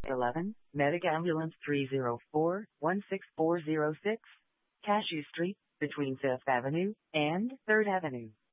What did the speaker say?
11, Medic Ambulance 304-16406, Cashew Street, between 5th Avenue and 3rd Avenue.